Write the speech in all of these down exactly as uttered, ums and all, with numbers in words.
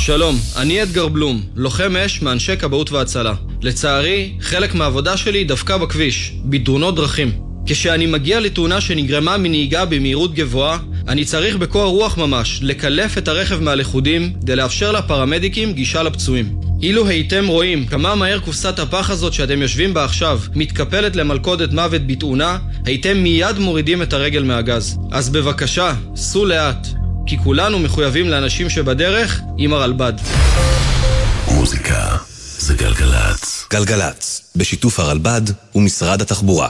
שלום, אני אדגר בלום, לוחם אש מאנשי כבאות והצלה. לצערי, חלק מהעבודה שלי דווקא בכביש, בתאונות דרכים. כשאני מגיע לתאונה שנגרמה מנהיגה במהירות גבוהה, אני צריך בקור רוח ממש לקלף את הרכב מהלכודים כדי לאפשר לפרמדיקים גישה לפצועים. אילו הייתם רואים כמה מהר קופסת הפח הזאת שאתם יושבים בה עכשיו מתקפלת למלכודת מוות בתאונה, הייתם מיד מורידים את הרגל מהגז. אז בבקשה, סעו לאט, כי כולנו מחויבים לאנשים שבדרך עם הרלב"ד. מוזיקה זה גלגלץ. גלגלץ, בשיתוף הרלב"ד ומשרד התחבורה.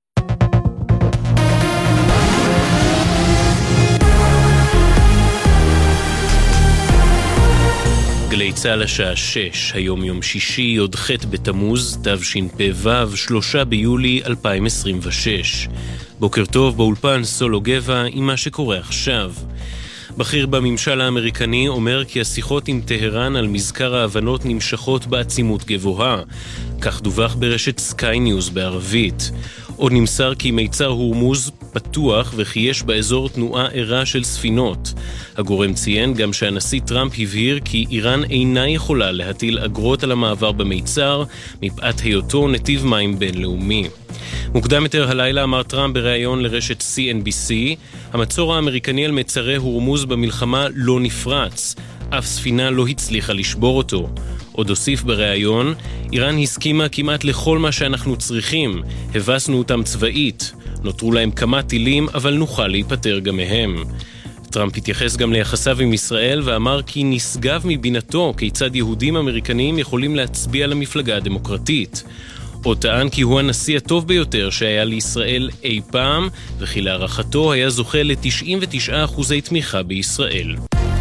גלי צהל השעה שש, היום יום שישי, י"ח בתמוז, תשפ"ו, שלושה ביולי אלפיים עשרים ושש. בוקר טוב, באולפן סולו גבע עם מה שקורה עכשיו. בכיר בממשל האמריקני אומר כי השיחות עם טהרן על מזכר ההבנות נמשכות בעצימות גבוהה. כך דווח ברשת סקאי ניוז בערבית. עוד נמסר כי מיצר הורמוז פתוח וכי יש באזור תנועה ערה של ספינות. הגורם ציין גם שהנשיא טראמפ הבהיר כי איראן אינה יכולה להטיל אגרות על המעבר במיצר מפאת היותו נתיב מים בינלאומי. מוקדם יותר הלילה אמר טראמפ בריאיון לרשת סי אן בי סי, המצור האמריקני על מיצרי הורמוז במלחמה לא נפרץ, אף ספינה לא הצליחה לשבור אותו. עוד הוסיף בריאיון, איראן הסכימה כמעט לכל מה שאנחנו צריכים, הבסנו אותם צבאית, נותרו להם כמה טילים אבל נוכל להיפטר גם מהם. טראמפ התייחס גם ליחסיו עם ישראל ואמר כי נשגב מבינתו כיצד יהודים אמריקניים יכולים להצביע למפלגה הדמוקרטית. עוד טען כי הוא הנשיא הטוב ביותר שהיה לישראל אי פעם, וכי להערכתו היה זוכה ל-תשעים ותשעה אחוזי תמיכה בישראל.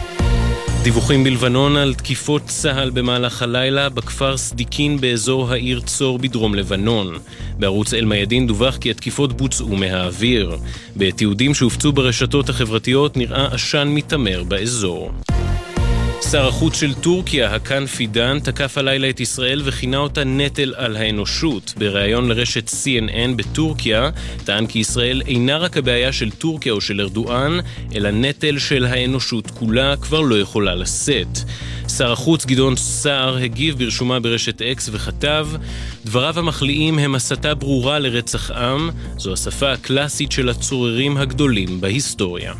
דיווחים בלבנון על תקיפות צהל במהלך הלילה בכפר סדיקין באזור העיר צור בדרום לבנון. בערוץ אל-מיאדין דווח כי התקיפות בוצעו מהאוויר. בתיעודים שהופצו ברשתות החברתיות נראה עשן מתמר באזור. שר החוץ של טורקיה, הקאן פידן, תקף הלילה את ישראל וכינה אותה נטל על האנושות. בריאיון לרשת סי אן אן בטורקיה, טען כי ישראל אינה רק הבעיה של טורקיה או של ארדואן, אלא נטל של האנושות כולה כבר לא יכולה לשאת. שר החוץ גדעון סער הגיב ברשומה ברשת אקס וכתב, דבריו המחליאים הם הסתה ברורה לרצח עם, זו השפה הקלאסית של הצוררים הגדולים בהיסטוריה.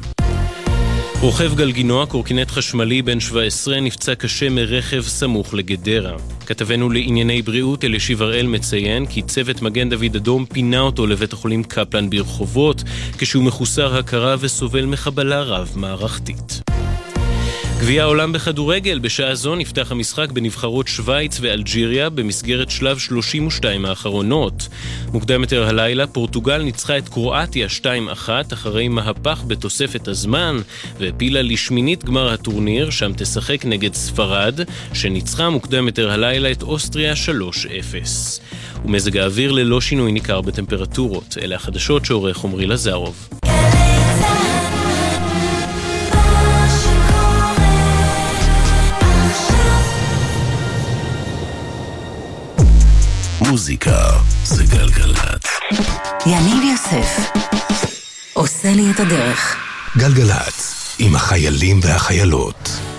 רוכב גלגינוע, קורקינט חשמלי בן שבע עשרה, נפצע קשה מרכב סמוך לגדרה. כתבנו לענייני בריאות אלישיב הראל מציין כי צוות מגן דוד אדום פינה אותו לבית החולים קפלן ברחובות, כשהוא מחוסר הכרה וסובל מחבלה רב מערכתית. גביע העולם בכדורגל, בשעה זו נפתח המשחק בנבחרות שוויץ ואלג'יריה במסגרת שלב שלושים ושתיים האחרונות. מוקדם יותר הלילה פורטוגל ניצחה את קרואטיה שתיים אחת אחרי מהפך בתוספת הזמן והפילה לשמינית גמר הטורניר, שם תשחק נגד ספרד שניצחה מוקדם יותר הלילה את אוסטריה שלוש אפס. ומזג האוויר ללא שינוי ניכר בטמפרטורות. אלה החדשות שעורך עמרי לזרוב. מוזיקה זה גלגלץ. יניב יוסף עושה לי את הדרך. גלגלץ עם החיילים והחיילות.